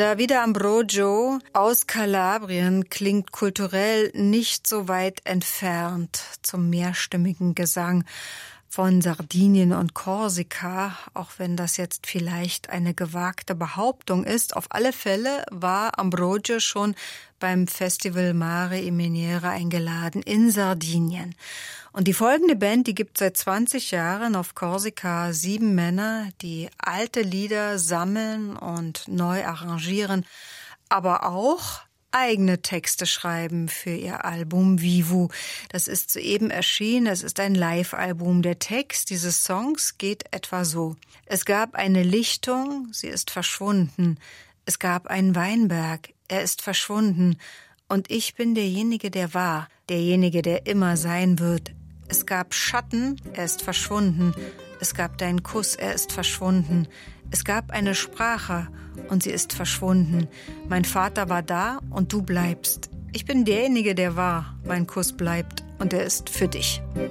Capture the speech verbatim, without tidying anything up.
Davide Ambrogio aus Kalabrien klingt kulturell nicht so weit entfernt zum mehrstimmigen Gesang von Sardinien und Korsika, auch wenn das jetzt vielleicht eine gewagte Behauptung ist. Auf alle Fälle war Ambrogio schon beim Festival Mare e Miniere eingeladen in Sardinien. Und die folgende Band, die gibt seit zwanzig Jahren auf Korsika sieben Männer, die alte Lieder sammeln und neu arrangieren, aber auch eigene Texte schreiben für ihr Album Vivu. Das ist soeben erschienen, es ist ein Live-Album. Der Text dieses Songs geht etwa so: Es gab eine Lichtung, sie ist verschwunden. Es gab einen Weinberg, er ist verschwunden. Und ich bin derjenige, der war, derjenige, der immer sein wird. Es gab Schatten, er ist verschwunden. Es gab deinen Kuss, er ist verschwunden. Es gab eine Sprache und sie ist verschwunden. Mein Vater war da und du bleibst. Ich bin derjenige, der war. Mein Kuss bleibt und er ist für dich.